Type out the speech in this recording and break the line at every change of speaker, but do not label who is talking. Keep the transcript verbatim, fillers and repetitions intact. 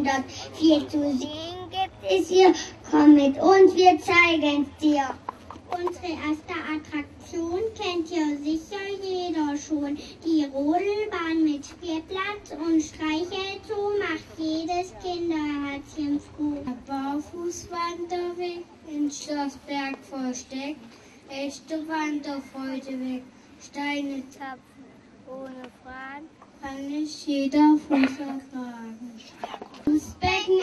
Jahrhundert. Viel zu sehen gibt es hier. Komm mit uns, wir zeigen es dir. Unsere erste Attraktion kennt hier sicher jeder schon. Die Rodelbahn mit Spielplatz und Streichelzoo macht jedes Kinderherzchen froh. Der Barfußwanderweg in Schlossberg versteckt, echte Wanderfreude weg. Steine zapfen ohne Fragen, kann nicht jeder Fuß ertragen.